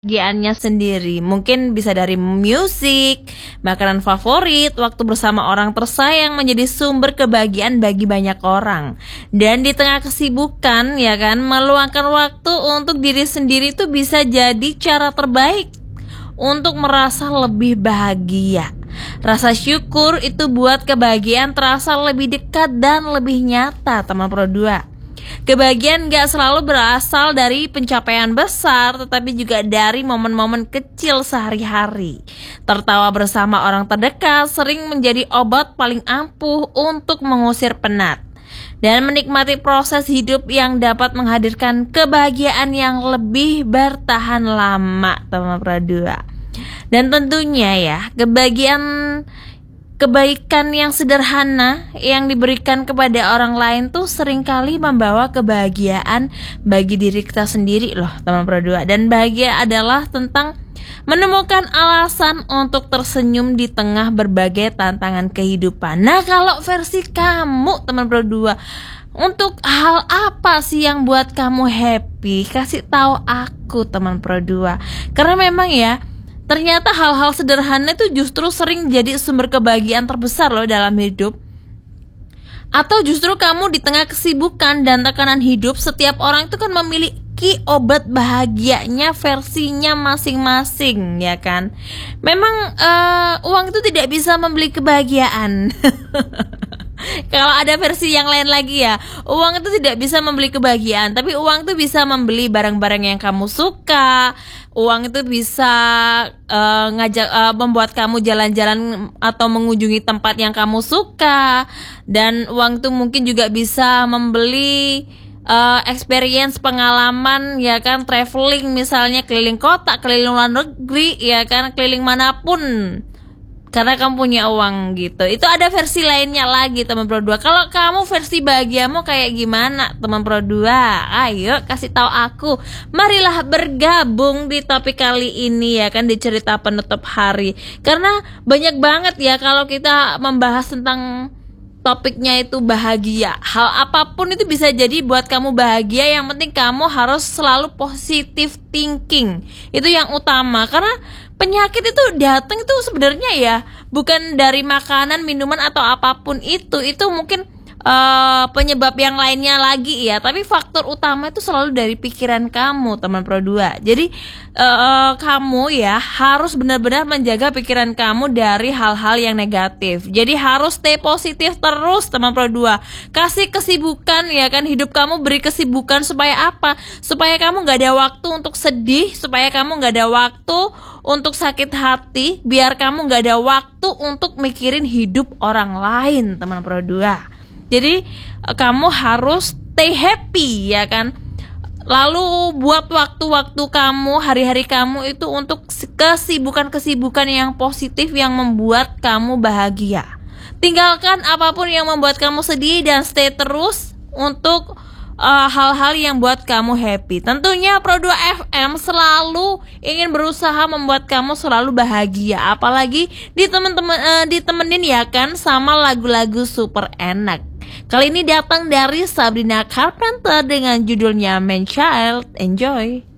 kebahagiaannya sendiri. Mungkin bisa dari musik, makanan favorit, waktu bersama orang tersayang menjadi sumber kebahagiaan bagi banyak orang. Dan di tengah kesibukan, ya kan, meluangkan waktu untuk diri sendiri itu bisa jadi cara terbaik untuk merasa lebih bahagia. Rasa syukur itu buat kebahagiaan terasa lebih dekat dan lebih nyata, teman Pro 2. Kebahagiaan gak selalu berasal dari pencapaian besar, tetapi juga dari momen-momen kecil sehari-hari. Tertawa bersama orang terdekat sering menjadi obat paling ampuh untuk mengusir penat. Dan menikmati proses hidup yang dapat menghadirkan kebahagiaan yang lebih bertahan lama, teman Pro 2. Dan tentunya ya, kebaikan yang sederhana yang diberikan kepada orang lain tuh seringkali membawa kebahagiaan bagi diri kita sendiri loh, teman Pro 2. Dan bahagia adalah tentang menemukan alasan untuk tersenyum di tengah berbagai tantangan kehidupan. Nah, kalau versi kamu, teman Pro 2, untuk hal apa sih yang buat kamu happy? Kasih tahu aku, teman Pro 2. Karena memang ya, ternyata hal-hal sederhana itu justru sering jadi sumber kebahagiaan terbesar loh dalam hidup. Atau justru kamu di tengah kesibukan dan tekanan hidup, setiap orang itu kan memiliki obat bahagianya versinya masing-masing, ya kan. Memang uang itu tidak bisa membeli kebahagiaan. Kalau ada versi yang lain lagi ya, uang itu tidak bisa membeli kebahagiaan, tapi uang itu bisa membeli barang-barang yang kamu suka. Uang itu bisa membuat kamu jalan-jalan atau mengunjungi tempat yang kamu suka. Dan uang itu mungkin juga bisa membeli experience, pengalaman, ya kan, traveling, misalnya keliling kota, keliling luar negeri, ya kan, keliling manapun, karena kamu punya uang gitu. Itu ada versi lainnya lagi, teman Pro 2. Kalau kamu versi bahagiamu kayak gimana, teman Pro 2? Ayo kasih tahu aku. Marilah bergabung di topik kali ini, ya kan, di cerita penutup hari. Karena banyak banget ya kalau kita membahas tentang topiknya itu bahagia. Hal apapun itu bisa jadi buat kamu bahagia. Yang penting kamu harus selalu positive thinking. Itu yang utama. Karena penyakit itu datang itu sebenarnya ya bukan dari makanan, minuman atau apapun itu mungkin penyebab yang lainnya lagi ya, tapi faktor utama itu selalu dari pikiran kamu, teman Pro 2. Jadi kamu ya harus benar-benar menjaga pikiran kamu dari hal-hal yang negatif. Jadi harus stay positif terus, teman Pro 2. Kasih kesibukan, ya kan, hidup kamu beri kesibukan supaya apa? Supaya kamu gak ada waktu untuk sedih, supaya kamu gak ada waktu untuk sakit hati, biar kamu gak ada waktu untuk mikirin hidup orang lain, teman Pro 2. Jadi kamu harus stay happy, ya kan. Lalu buat waktu-waktu kamu, hari-hari kamu itu untuk kesibukan-kesibukan yang positif yang membuat kamu bahagia. Tinggalkan apapun yang membuat kamu sedih dan stay terus untuk hal-hal yang buat kamu happy. Tentunya Pro 2 FM selalu ingin berusaha membuat kamu selalu bahagia. Apalagi ditemenin, ya kan, sama lagu-lagu super enak. Kali ini datang dari Sabrina Carpenter dengan judulnya Man Child. Enjoy.